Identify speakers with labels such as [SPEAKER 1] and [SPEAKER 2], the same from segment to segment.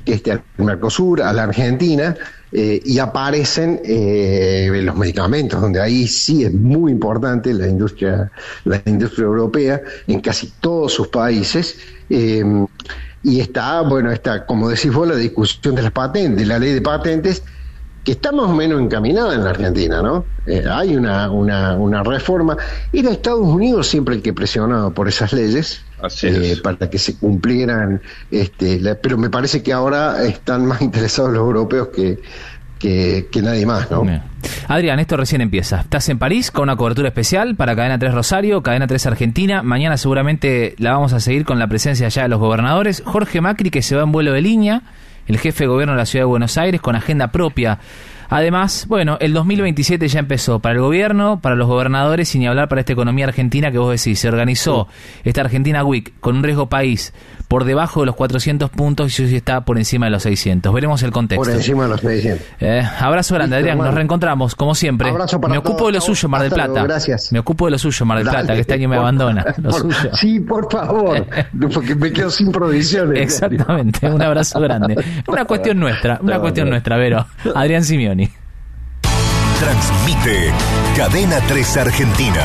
[SPEAKER 1] al Mercosur, a la Argentina, y aparecen los medicamentos, donde ahí sí es muy importante la industria europea en casi todos sus países. Y está, como decís vos, la discusión de las patentes, la ley de patentes, que está más o menos encaminada en la Argentina, ¿no? Hay una reforma. Era Estados Unidos siempre el que presionaba por esas leyes, para que se cumplieran, pero me parece que ahora están más interesados los europeos que nadie más, ¿no?
[SPEAKER 2] Bien. Adrián, esto recién empieza. Estás en París con una cobertura especial para Cadena 3 Rosario, Cadena 3 Argentina. Mañana seguramente la vamos a seguir con la presencia allá de los gobernadores. Jorge Macri, que se va en vuelo de línea, el jefe de gobierno de la ciudad de Buenos Aires, con agenda propia. Además, el 2027 ya empezó para el gobierno, para los gobernadores, y ni hablar para esta economía argentina que vos decís. Se organizó esta Argentina Week con un riesgo país por debajo de los 400 puntos y hoy está por encima de los 600. Veremos el contexto.
[SPEAKER 1] Por encima de los 600.
[SPEAKER 2] Abrazo grande, Adrián. Nos reencontramos, como siempre.
[SPEAKER 1] Abrazo para
[SPEAKER 2] me ocupo de lo suyo, Mar del Plata.
[SPEAKER 1] Luego, gracias.
[SPEAKER 2] Me ocupo de lo suyo, Mar del Plata, que este año me abandona.
[SPEAKER 1] Sí, por favor, porque me quedo sin provisiones.
[SPEAKER 2] Exactamente, un abrazo grande. Una cuestión nuestra, Vero. Adrián Simioni.
[SPEAKER 3] Transmite Cadena 3 Argentina,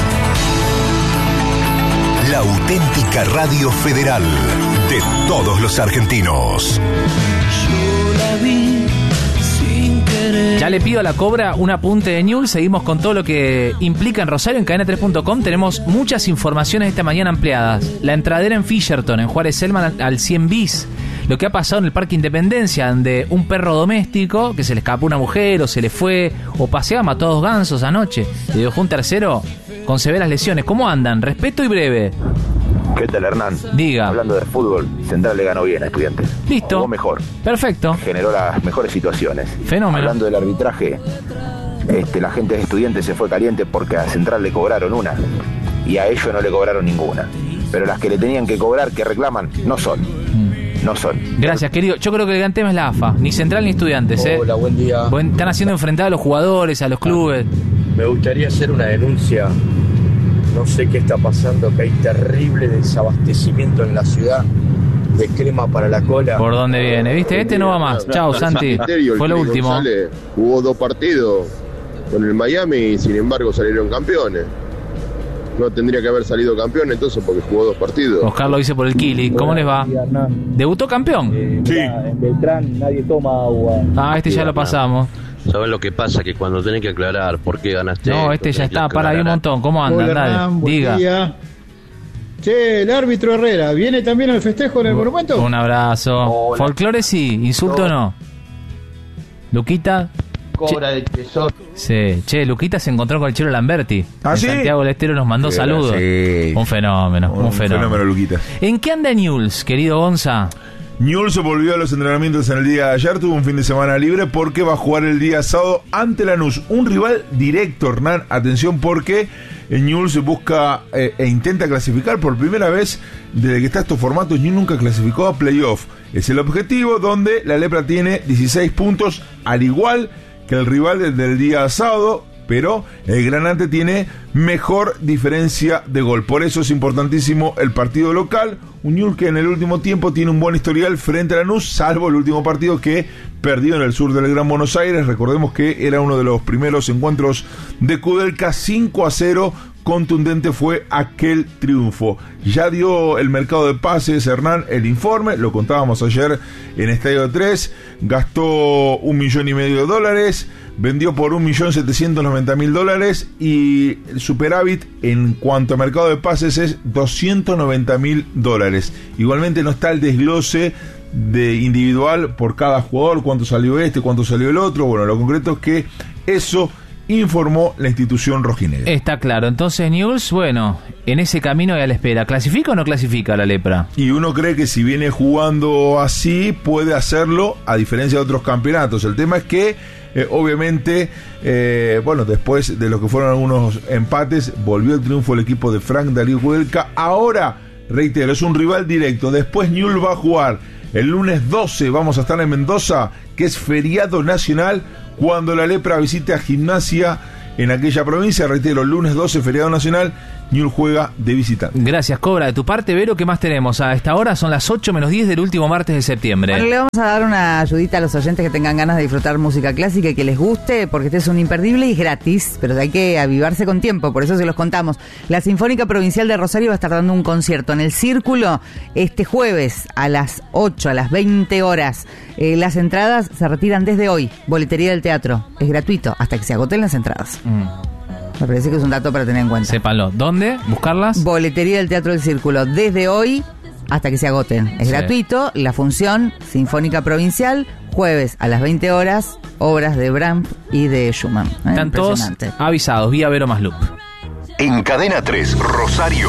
[SPEAKER 3] la auténtica radio federal de todos los argentinos.
[SPEAKER 2] Ya le pido a la Cobra un apunte de Newell's. Seguimos con todo lo que implica en Rosario. En cadena3.com tenemos muchas informaciones esta mañana ampliadas. La entradera en Fisherton, en Juárez Selman, al 100 bis. Lo que ha pasado en el Parque Independencia, donde un perro doméstico que se le escapó a una mujer o se le fue o paseaba, mató a 2 gansos anoche. Le dejó un tercero con severas lesiones. ¿Cómo andan? Respeto y breve.
[SPEAKER 4] ¿Qué tal, Hernán?
[SPEAKER 2] Diga.
[SPEAKER 4] Hablando de fútbol, Central le ganó bien a Estudiantes.
[SPEAKER 2] Listo.
[SPEAKER 4] Jugó mejor.
[SPEAKER 2] Perfecto.
[SPEAKER 4] Generó las mejores situaciones.
[SPEAKER 2] Fenómeno.
[SPEAKER 4] Hablando del arbitraje, la gente de Estudiantes se fue caliente porque a Central le cobraron una y a ellos no le cobraron ninguna. Pero las que le tenían que cobrar, que reclaman, no son. No son.
[SPEAKER 2] Gracias, querido. Yo creo que el gran tema es la AFA. Ni Central ni Estudiantes.
[SPEAKER 5] Hola, buen día.
[SPEAKER 2] Están haciendo enfrentar a los jugadores, a los clubes.
[SPEAKER 5] Me gustaría hacer una denuncia. No sé qué está pasando, que hay terrible desabastecimiento en la ciudad de crema para la cola.
[SPEAKER 2] ¿Por dónde viene? ¿Viste? Este no va más. Chao, Santi. Fue lo último.
[SPEAKER 6] González jugó 2 partidos con el Miami y sin embargo salieron campeones. No tendría que haber salido campeón entonces porque jugó 2 partidos.
[SPEAKER 2] Oscar lo dice por el Kili. ¿Cómo les va? ¿Debutó campeón?
[SPEAKER 5] Sí. En Beltrán nadie toma agua.
[SPEAKER 2] Este ya lo pasamos.
[SPEAKER 7] ¿Sabes lo que pasa? Que cuando tenés que aclarar por qué ganaste...
[SPEAKER 2] No, ya está, para ahí un montón. ¿Cómo andan?
[SPEAKER 8] Hola, Hernán, buen
[SPEAKER 2] diga.
[SPEAKER 8] Día. Che, el árbitro Herrera, ¿viene también al festejo en el monumento?
[SPEAKER 2] Un abrazo. Hola. Folclore sí, insulto no. Luquita...
[SPEAKER 5] Cobra de tesoro.
[SPEAKER 2] Sí, Luquita se encontró con el Chelo Lamberti. En
[SPEAKER 9] ¿sí?
[SPEAKER 2] Santiago del Estero nos mandó saludos.
[SPEAKER 9] Sí.
[SPEAKER 2] Un fenómeno.
[SPEAKER 9] Luquita.
[SPEAKER 2] ¿En qué anda Newell's, querido Gonza?
[SPEAKER 9] Newell's volvió a los entrenamientos en el día de ayer, tuvo un fin de semana libre porque va a jugar el día sábado ante Lanús, un rival directo, Hernán. Atención, porque Newell's busca e intenta clasificar por primera vez desde que está estos formatos. Newell's nunca clasificó a playoff. Es el objetivo, donde la Lepra tiene 16 puntos, al igual que el rival del día sábado, pero el Granate tiene mejor diferencia de gol. Por eso es importantísimo el partido local. Un Newell's que en el último tiempo tiene un buen historial frente a Lanús, salvo el último partido que perdió en el sur del Gran Buenos Aires. Recordemos que era uno de los primeros encuentros de Kudelka. 5-0, contundente fue aquel triunfo. Ya dio el mercado de pases, Hernán, el informe, lo contábamos ayer en Estadio 3, gastó $1,5 millones, vendió por $1.790.000 y el superávit en cuanto a mercado de pases es $290.000. Igualmente no está el desglose de individual por cada jugador, cuánto salió cuánto salió el otro. Bueno, lo concreto es que eso informó la institución rojinegra.
[SPEAKER 2] Está claro, entonces Newell's, en ese camino y a la espera. ¿Clasifica o no clasifica la Lepra?
[SPEAKER 9] Y uno cree que si viene jugando así, puede hacerlo, a diferencia de otros campeonatos. El tema es que, obviamente, después de lo que fueron algunos empates, volvió el triunfo el equipo de Frank Darío Kudelka. Ahora, reitero, es un rival directo. Después Newell's va a jugar el lunes 12, vamos a estar en Mendoza, que es feriado nacional, cuando la Lepra visite a Gimnasia en aquella provincia. Reitero, el lunes 12, feriado nacional. Newell's juega de visitante.
[SPEAKER 2] Gracias, Cobra. De tu parte, Vero, ¿qué más tenemos? A esta hora son las 8:10 del último martes de septiembre.
[SPEAKER 10] Bueno, le vamos a dar una ayudita a los oyentes que tengan ganas de disfrutar música clásica y que les guste, porque este es un imperdible y es gratis, pero hay que avivarse con tiempo, por eso se los contamos. La Sinfónica Provincial de Rosario va a estar dando un concierto en el Círculo este jueves a las 8, a las 20 horas. Las entradas se retiran desde hoy. Boletería del teatro. Es gratuito hasta que se agoten las entradas. Me parece que es un dato para tener en cuenta.
[SPEAKER 2] Sépanlo. ¿Dónde? ¿Buscarlas?
[SPEAKER 10] Boletería del Teatro del Círculo. Desde hoy hasta que se agoten. Es gratuito. La función Sinfónica Provincial, jueves a las 20 horas, obras de Brahms y de Schumann.
[SPEAKER 2] Están todos avisados, vía Vero Maslup.
[SPEAKER 3] En Cadena 3, Rosario.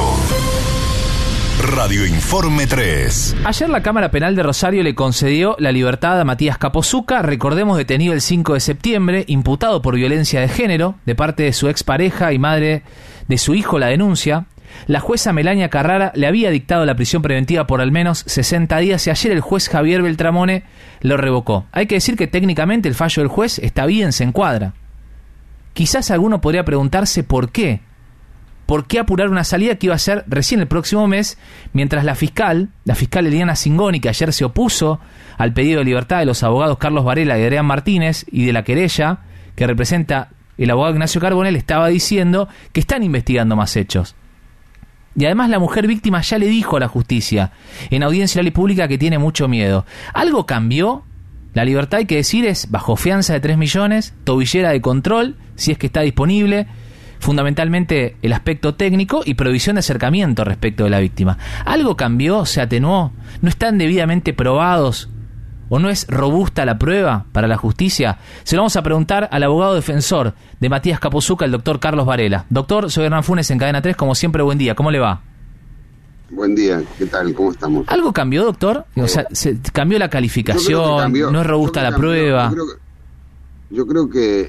[SPEAKER 3] Radio Informe 3.
[SPEAKER 2] Ayer la Cámara Penal de Rosario le concedió la libertad a Matías Capozuca, recordemos detenido el 5 de septiembre, imputado por violencia de género, de parte de su expareja y madre de su hijo la denuncia. La jueza Melania Carrara le había dictado la prisión preventiva por al menos 60 días y ayer el juez Javier Beltramone lo revocó. Hay que decir que técnicamente el fallo del juez está bien, se encuadra. Quizás alguno podría preguntarse por qué. ¿Por qué apurar una salida que iba a ser recién el próximo mes, mientras la fiscal Eliana Cingoni, que ayer se opuso al pedido de libertad de los abogados Carlos Varela y Adrián Martínez y de la querella que representa el abogado Ignacio Carbonell, estaba diciendo que están investigando más hechos? Y además la mujer víctima ya le dijo a la justicia en audiencia oral y pública que tiene mucho miedo. ¿Algo cambió? La libertad, hay que decir, es bajo fianza de 3 millones, tobillera de control, si es que está disponible, fundamentalmente el aspecto técnico y prohibición de acercamiento respecto de la víctima. ¿Algo cambió? ¿Se atenuó? ¿No están debidamente probados? ¿O no es robusta la prueba para la justicia? Se lo vamos a preguntar al abogado defensor de Matías Capozuca, el doctor Carlos Varela. Doctor, soy Hernán Funes en Cadena 3, como siempre, buen día. ¿Cómo le va?
[SPEAKER 11] Buen día, ¿qué tal? ¿Cómo estamos?
[SPEAKER 2] ¿Algo cambió, doctor? O sea, ¿se cambió la calificación? ¿No es robusta la prueba?
[SPEAKER 11] Yo creo que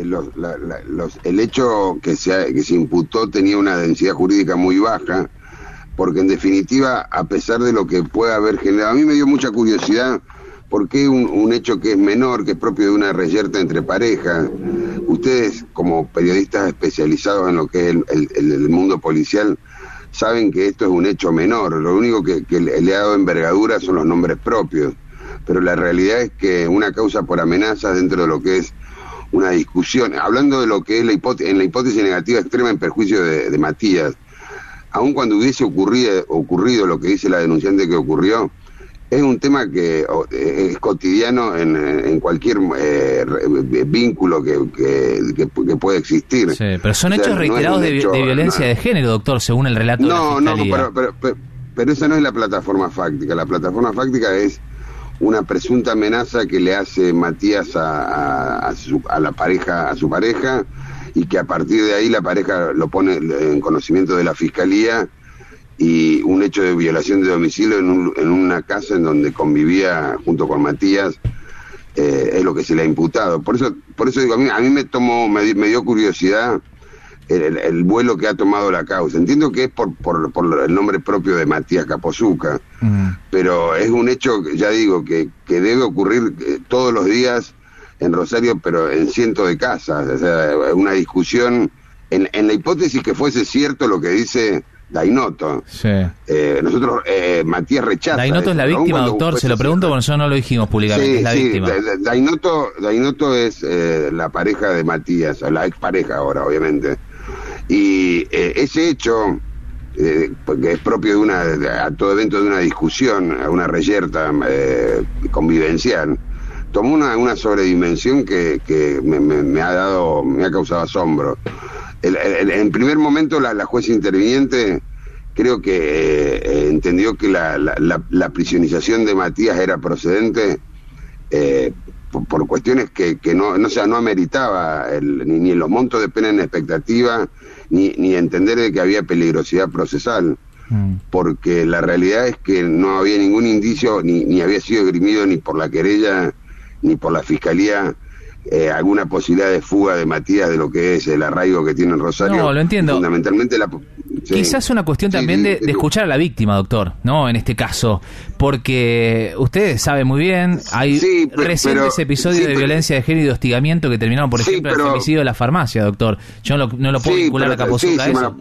[SPEAKER 11] el hecho que se imputó tenía una densidad jurídica muy baja, porque en definitiva, a pesar de lo que pueda haber generado, a mí me dio mucha curiosidad por qué un hecho que es menor, que es propio de una reyerta entre parejas. Ustedes, como periodistas especializados en lo que es el mundo policial, saben que esto es un hecho menor. Lo único que le ha dado envergadura son los nombres propios. Pero la realidad es que una causa por amenazas dentro de lo que es una discusión, hablando de lo que es en la hipótesis negativa extrema en perjuicio de Matías, aun cuando hubiese ocurrido lo que dice la denunciante que ocurrió, es un tema que es cotidiano en cualquier vínculo que puede existir.
[SPEAKER 2] Sí, pero son hechos reiterados de violencia de género, doctor, según el relato de la Fiscalía.
[SPEAKER 11] Pero esa no es la plataforma fáctica. La plataforma fáctica es una presunta amenaza que le hace Matías a su pareja, y que a partir de ahí la pareja lo pone en conocimiento de la Fiscalía, y un hecho de violación de domicilio en una casa en donde convivía junto con Matías es lo que se le ha imputado. Por eso digo, a mí me dio curiosidad el vuelo que ha tomado la causa. Entiendo que es por el nombre propio de Matías Capozuca, pero es un hecho, ya digo, que debe ocurrir todos los días en Rosario, pero en cientos de casas. O sea, una discusión, en la hipótesis que fuese cierto lo que dice Dainoto.
[SPEAKER 2] Sí.
[SPEAKER 11] Nosotros, Matías rechaza.
[SPEAKER 2] Dainoto es la víctima, doctor, se lo pregunto porque nosotros no lo dijimos públicamente, es la víctima.
[SPEAKER 11] Dainoto es la pareja de Matías, la expareja ahora, obviamente. Y ese hecho, porque es propio a todo evento de una discusión, una reyerta convivencial, tomó una sobredimensión que me ha causado asombro. En primer momento la jueza interviniente creo que entendió que la prisionización de Matías era procedente por cuestiones que no ameritaba ni en los montos de pena en expectativa, ni entender de que había peligrosidad procesal, porque la realidad es que no había ningún indicio, ni había sido esgrimido ni por la querella ni por la Fiscalía alguna posibilidad de fuga de Matías de lo que es el arraigo que tiene en Rosario.
[SPEAKER 2] No, lo entiendo.
[SPEAKER 11] Fundamentalmente Sí.
[SPEAKER 2] Quizás una cuestión también de escuchar a la víctima, doctor, ¿no? En este caso, porque ustedes saben muy bien, hay recientes episodios de violencia de género y de hostigamiento que terminaron, por ejemplo, el femicidio de la farmacia, doctor. Yo no lo puedo vincular a Capozuca a eso.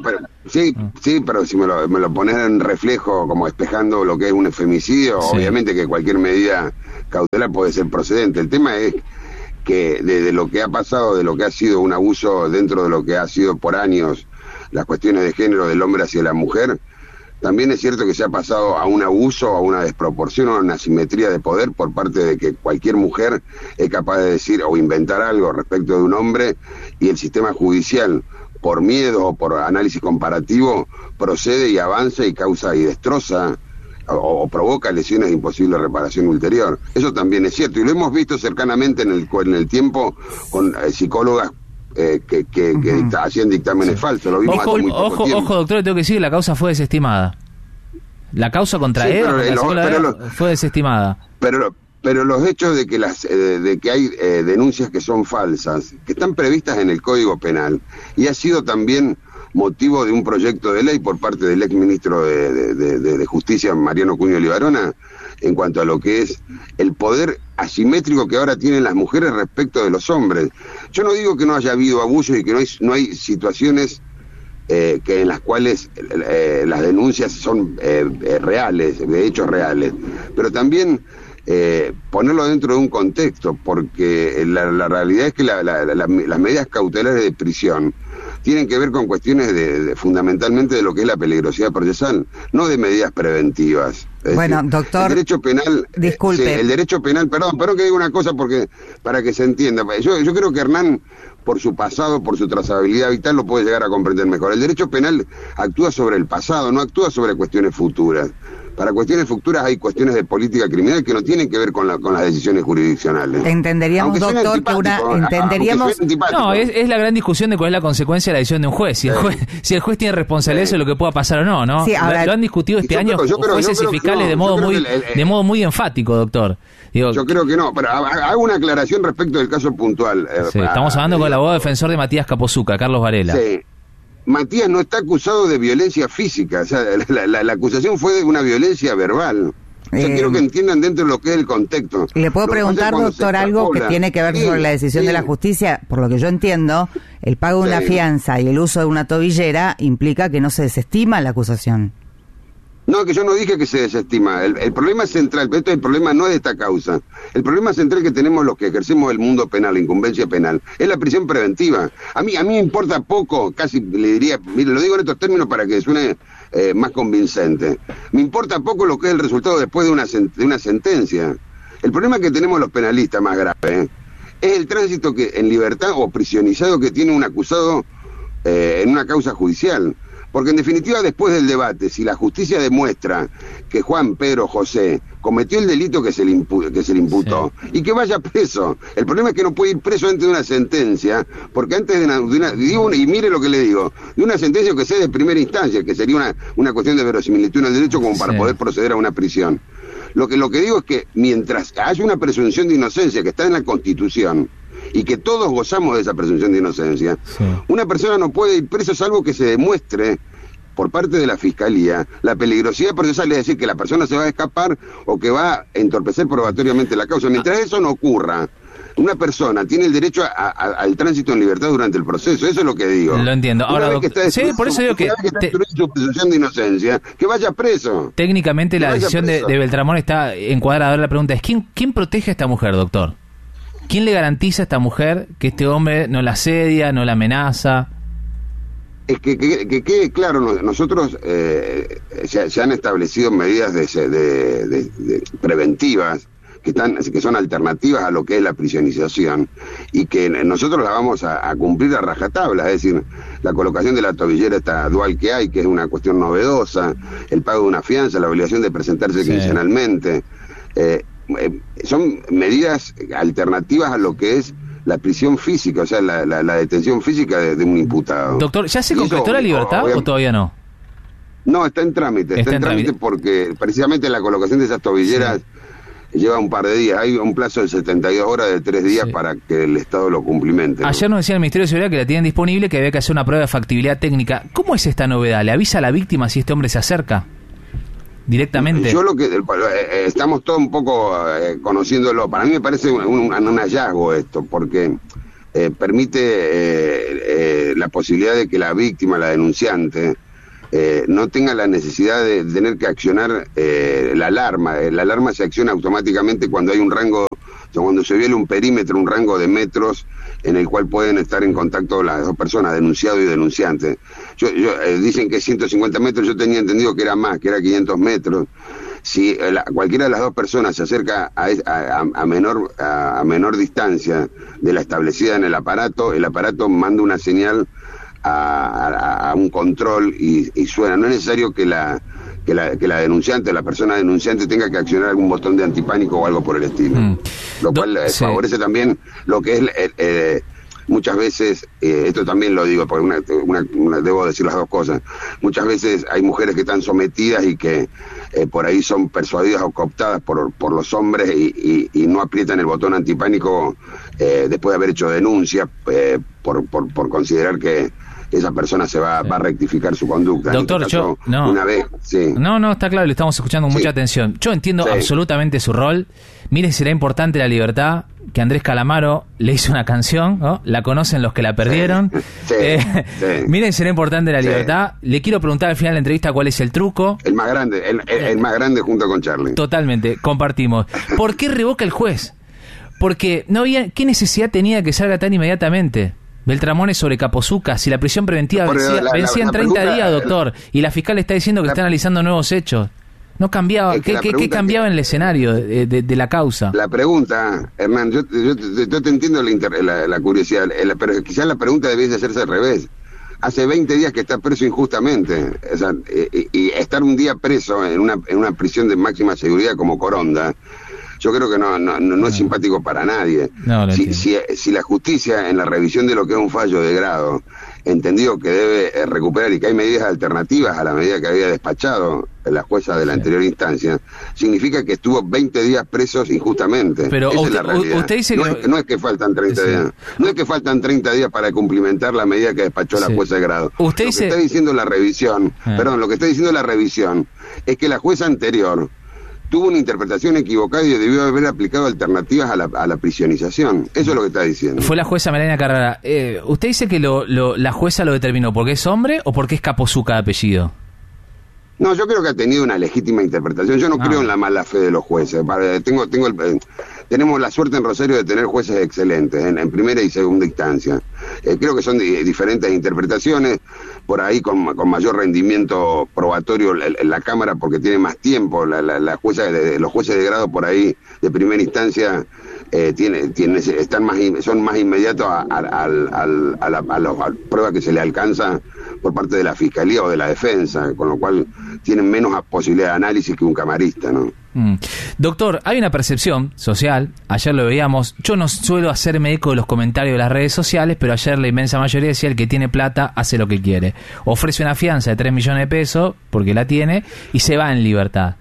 [SPEAKER 11] Pero si me lo pones en reflejo, como espejando lo que es un femicidio, obviamente que cualquier medida cautelar puede ser procedente. El tema es que de lo que ha pasado, de lo que ha sido un abuso dentro de lo que ha sido por años las cuestiones de género del hombre hacia la mujer, también es cierto que se ha pasado a un abuso, a una desproporción, a una asimetría de poder por parte de que cualquier mujer es capaz de decir o inventar algo respecto de un hombre, y el sistema judicial, por miedo o por análisis comparativo, procede y avanza y causa y destroza o provoca lesiones de imposible reparación ulterior. Eso también es cierto, y lo hemos visto cercanamente en el tiempo con psicólogas que hacían dictámenes falsos. Lo vimos hace muy poco tiempo.
[SPEAKER 2] Ojo, doctor, le tengo que decir que la causa fue desestimada. La causa contra Eva fue desestimada.
[SPEAKER 11] Pero los hechos de que hay denuncias que son falsas, que están previstas en el Código Penal, y ha sido también motivo de un proyecto de ley por parte del ex ministro de Justicia, Mariano Cuño Libarona, en cuanto a lo que es el poder asimétrico que ahora tienen las mujeres respecto de los hombres. Yo no digo que no haya habido abusos y que no hay situaciones que en las cuales las denuncias son reales, de hechos reales, pero también ponerlo dentro de un contexto, porque la realidad es que las medidas cautelares de prisión tienen que ver con cuestiones fundamentalmente de lo que es la peligrosidad procesal, no de medidas preventivas.
[SPEAKER 10] Bueno, doctor,
[SPEAKER 11] el derecho penal,
[SPEAKER 10] disculpe.
[SPEAKER 11] El derecho penal, perdón que diga una cosa porque para que se entienda. Yo creo que Hernán, por su pasado, por su trazabilidad vital, lo puede llegar a comprender mejor. El derecho penal actúa sobre el pasado, no actúa sobre cuestiones futuras. Para cuestiones futuras hay cuestiones de política criminal que no tienen que ver con las decisiones jurisdiccionales.
[SPEAKER 10] Entenderíamos, doctor, que
[SPEAKER 2] No, es la gran discusión de cuál es la consecuencia de la decisión de un juez. Si el juez tiene responsabilidad de lo que pueda pasar o no, ¿no?
[SPEAKER 10] Sí, ahora,
[SPEAKER 2] lo han discutido este año jueces y fiscales de modo muy enfático, doctor.
[SPEAKER 11] Yo creo que no, pero hago una aclaración respecto del caso puntual.
[SPEAKER 2] Estamos hablando con el abogado defensor de Matías Capozuca, Carlos Varela.
[SPEAKER 11] Sí. Matías no está acusado de violencia física, o sea, la acusación fue de una violencia verbal. O sea, quiero que entiendan dentro de lo que es el contexto.
[SPEAKER 10] ¿Le puedo preguntar, doctor, algo que tiene que ver sobre la decisión de la justicia? Por lo que yo entiendo, el pago de una fianza y el uso de una tobillera implica que no se desestima la acusación.
[SPEAKER 11] No, que yo no dije que se desestima. El problema central, pero el problema no es de esta causa. El problema central que tenemos los que ejercemos el mundo penal, la incumbencia penal, es la prisión preventiva. A mí me importa poco, casi le diría, mire, lo digo en estos términos para que suene más convincente. Me importa poco lo que es el resultado después de una sentencia. El problema que tenemos los penalistas más grave es el tránsito que en libertad o prisionizado que tiene un acusado en una causa judicial. Porque en definitiva, después del debate, si la justicia demuestra que Juan, Pedro, José cometió el delito que se le imputó y que vaya preso, el problema es que no puede ir preso antes de una sentencia, porque antes y mire lo que le digo, de una sentencia que sea de primera instancia, que sería una cuestión de verosimilitud en el derecho como para poder proceder a una prisión. Lo que digo es que mientras haya una presunción de inocencia que está en la Constitución, y que todos gozamos de esa presunción de inocencia, una persona no puede ir preso salvo que se demuestre por parte de la Fiscalía la peligrosidad procesal, es decir, que la persona se va a escapar o que va a entorpecer probatoriamente la causa. Mientras eso no ocurra, una persona tiene el derecho al tránsito en libertad durante el proceso. Eso es lo que digo.
[SPEAKER 2] Lo entiendo. Ahora, por eso digo que
[SPEAKER 11] su presunción de inocencia, que vaya preso.
[SPEAKER 2] Técnicamente la decisión de Beltramón está encuadrada. La pregunta es, ¿quién protege a esta mujer, doctor? ¿Quién le garantiza a esta mujer que este hombre no la asedia, no la amenaza?
[SPEAKER 11] Es que quede claro, nosotros se han establecido medidas de preventivas que son alternativas a lo que es la prisionización y que nosotros la vamos a cumplir a rajatabla, es decir, la colocación de la tobillera esta dual que hay, que es una cuestión novedosa, el pago de una fianza, la obligación de presentarse quincenalmente, son medidas alternativas a lo que es la prisión física, o sea, la detención física de un imputado.
[SPEAKER 2] Doctor, ¿ya se concretó la libertad o todavía no?
[SPEAKER 11] No, está en trámite, está en trámite porque precisamente la colocación de esas tobilleras lleva un par de días. Hay un plazo de 72 horas de 3 días para que el Estado lo cumplimente, ¿no?
[SPEAKER 2] Ayer nos decía el Ministerio de Seguridad que la tienen disponible, que había que hacer una prueba de factibilidad técnica. ¿Cómo es esta novedad? ¿Le avisa a la víctima si este hombre se acerca directamente?
[SPEAKER 11] Yo lo que estamos todos un poco conociéndolo. Para mí me parece un hallazgo esto, porque permite la posibilidad de que la víctima, la denunciante, no tenga la necesidad de tener que accionar la alarma. La alarma se acciona automáticamente cuando hay un rango, cuando se viole un perímetro, un rango de metros en el cual pueden estar en contacto las dos personas, denunciado y denunciante. Dicen que es 150 metros, yo tenía entendido que era más, que era 500 metros. Si cualquiera de las dos personas se acerca a menor distancia de la establecida en el aparato manda una señal a un control y suena. No es necesario que la denunciante, la persona denunciante, tenga que accionar algún botón de antipánico o algo por el estilo. Lo cual favorece también lo que es muchas veces, esto también lo digo porque debo decir las dos cosas. Muchas veces hay mujeres que están sometidas y que por ahí son persuadidas o cooptadas por los hombres y no aprietan el botón antipánico después de haber hecho denuncia por considerar que esa persona se va a rectificar su conducta.
[SPEAKER 2] Doctor,
[SPEAKER 11] una vez, sí.
[SPEAKER 2] No, está claro, le estamos escuchando con mucha atención. Yo entiendo absolutamente su rol. Miren, será importante la libertad, que Andrés Calamaro le hizo una canción, ¿no? La conocen los que la perdieron. Miren, será importante la libertad. Le quiero preguntar al final de la entrevista cuál es el truco.
[SPEAKER 11] El más grande, el más grande junto con Charlie.
[SPEAKER 2] Totalmente, compartimos. ¿Por qué revoca el juez? Porque no había, ¿qué necesidad tenía que salga tan inmediatamente? Beltramones sobre Capozuca, si la prisión preventiva vencía en 30 días, doctor, y la fiscal está diciendo que está analizando nuevos hechos. No cambiaba, ¿qué cambiaba en el escenario de la causa?
[SPEAKER 11] La pregunta, Hernán, yo te entiendo la curiosidad, pero quizás la pregunta debiese hacerse al revés. Hace 20 días que está preso injustamente, o sea, y estar un día preso en una prisión de máxima seguridad como Coronda, yo creo que no es simpático para nadie. Si la justicia, en la revisión de lo que es un fallo de grado, entendido que debe recuperar y que hay medidas alternativas a la medida que había despachado la jueza de la anterior instancia, significa que estuvo 20 días presos injustamente.
[SPEAKER 2] Pero
[SPEAKER 11] esa es la realidad.
[SPEAKER 2] Usted dice
[SPEAKER 11] no es que faltan 30 días. No es que faltan 30 días para cumplimentar la medida que despachó la jueza de grado. Lo que está diciendo la revisión, lo que está diciendo la revisión es que la jueza anterior tuvo una interpretación equivocada y debió haber aplicado alternativas a la prisionización. Eso es lo que está diciendo.
[SPEAKER 2] Fue la jueza Melania Carrera. ¿Usted dice que la jueza lo determinó porque es hombre o porque es Capozuca de apellido?
[SPEAKER 11] No, yo creo que ha tenido una legítima interpretación. Yo no creo en la mala fe de los jueces. Tenemos la suerte en Rosario de tener jueces excelentes en primera y segunda instancia. Creo que son diferentes interpretaciones, por ahí con mayor rendimiento probatorio en la Cámara porque tiene más tiempo. Los jueces de grado por ahí de primera instancia son más inmediatos a las pruebas que se le alcanza por parte de la Fiscalía o de la Defensa, con lo cual tienen menos posibilidad de análisis que un camarista, ¿no?
[SPEAKER 2] Doctor, hay una percepción social, ayer lo veíamos, yo no suelo hacerme eco de los comentarios de las redes sociales, pero ayer la inmensa mayoría decía: el que tiene plata hace lo que quiere, ofrece una fianza de 3 millones de pesos porque la tiene y se va en libertad.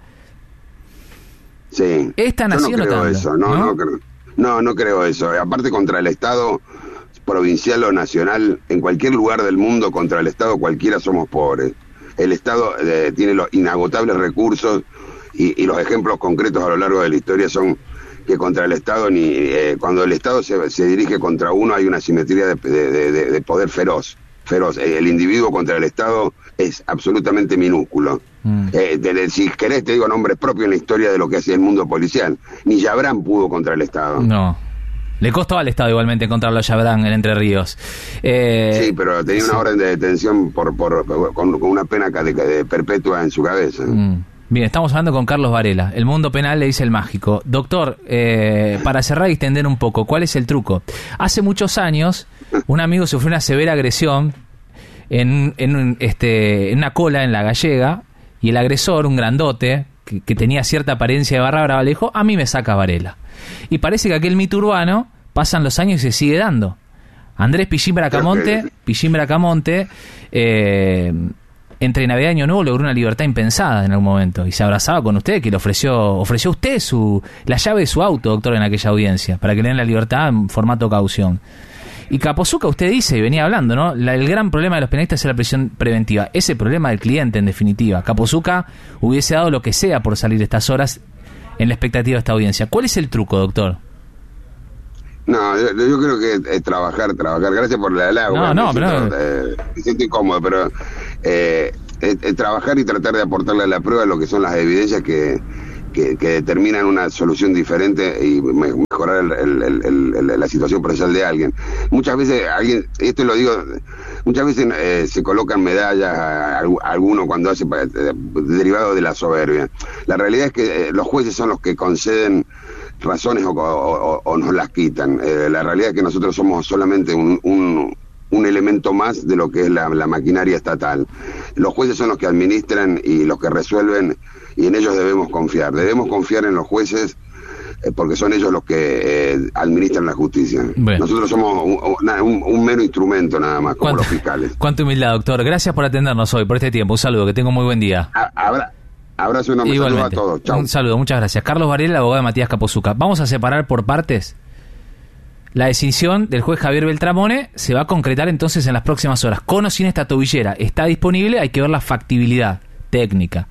[SPEAKER 11] Sí,
[SPEAKER 2] esta nación
[SPEAKER 11] no creo eso, no creo eso. Aparte, contra el Estado provincial o nacional, en cualquier lugar del mundo, contra el Estado cualquiera somos pobres. El Estado tiene los inagotables recursos y los ejemplos concretos a lo largo de la historia son que contra el Estado, cuando el Estado se dirige contra uno, hay una simetría de poder feroz. El individuo contra el Estado es absolutamente minúsculo. Si querés te digo nombres propios en la historia de lo que hacía el mundo policial. Ni Yabrán pudo contra el Estado.
[SPEAKER 2] No. Le costó al Estado igualmente encontrarlo a Yabrán en Entre Ríos.
[SPEAKER 11] Sí, pero tenía una orden de detención con una pena perpetua en su cabeza.
[SPEAKER 2] Bien, estamos hablando con Carlos Varela. El mundo penal le dice el mágico. Doctor, para cerrar y extender un poco, ¿cuál es el truco? Hace muchos años, un amigo sufrió una severa agresión en una cola en La Gallega, y el agresor, un grandote, que tenía cierta apariencia de barra brava, le dijo: a mí me saca Varela. Y parece que aquel mito urbano, pasan los años y se sigue dando. Andrés Pichín Bracamonte, entre Navidad y Año Nuevo logró una libertad impensada en algún momento y se abrazaba con usted, que le ofreció usted la llave de su auto, doctor, en aquella audiencia, para que le den la libertad en formato caución. Y Capozuca, usted dice, y venía hablando, ¿no? El gran problema de los penalistas es la prisión preventiva. Ese problema del cliente, en definitiva. Capozuca hubiese dado lo que sea por salir estas horas en la expectativa de esta audiencia. ¿Cuál es el truco, doctor?
[SPEAKER 11] No, yo creo que es trabajar. Gracias por el halago. Me siento incómodo, pero trabajar y tratar de aportarle a la prueba lo que son las evidencias que determinan una solución diferente y mejorar la situación procesal de alguien. Muchas veces esto lo digo, muchas veces se colocan medallas a alguno cuando hace derivado de la soberbia. La realidad es que los jueces son los que conceden razones o nos las quitan. La realidad es que nosotros somos solamente un elemento más de lo que es la maquinaria estatal. Los jueces son los que administran y los que resuelven, y en ellos debemos confiar. Debemos confiar en los jueces porque son ellos los que administran la justicia. Bueno. Nosotros somos un mero instrumento nada más, como los fiscales.
[SPEAKER 2] Cuánta humildad, doctor. Gracias por atendernos hoy, por este tiempo. Un saludo, que tenga un muy buen día.
[SPEAKER 11] Abrazo enorme, saludos a todos. Chau.
[SPEAKER 2] Un saludo, muchas gracias. Carlos Varela, abogado de Matías Capozuca. Vamos a separar por partes. La decisión del juez Javier Beltramone se va a concretar entonces en las próximas horas. Con o sin esta tobillera. Está disponible, hay que ver la factibilidad técnica.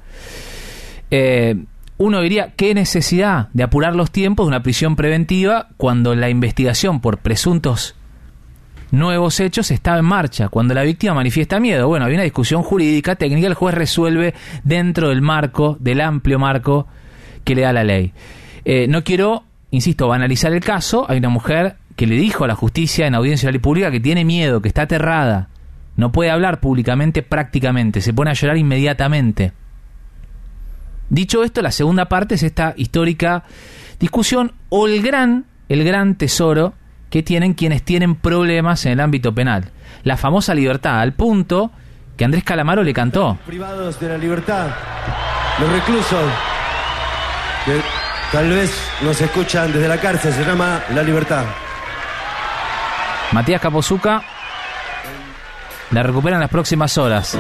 [SPEAKER 2] Uno diría, ¿qué necesidad de apurar los tiempos de una prisión preventiva cuando la investigación por presuntos nuevos hechos estaba en marcha, cuando la víctima manifiesta miedo? Bueno, hay una discusión jurídica, técnica, el juez resuelve dentro del marco, del amplio marco que le da la ley. No quiero, insisto, banalizar el caso. Hay una mujer que le dijo a la justicia en audiencia oral y pública que tiene miedo, que está aterrada, no puede hablar públicamente prácticamente, se pone a llorar inmediatamente. Dicho esto, la segunda parte es esta histórica discusión o el gran tesoro que tienen quienes tienen problemas en el ámbito penal. La famosa libertad, al punto que Andrés Calamaro le cantó.
[SPEAKER 12] Privados de la libertad, los reclusos que tal vez nos escuchan desde la cárcel, se llama la libertad.
[SPEAKER 2] Matías Capozuca la recupera en las próximas horas.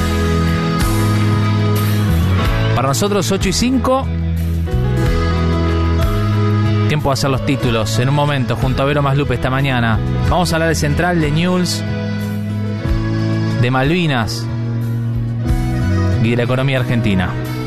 [SPEAKER 2] Para nosotros 8:05. Tiempo de hacer los títulos en un momento junto a Vero Maslupe esta mañana. Vamos a hablar de Central, de Newell's, de Malvinas y de la economía argentina.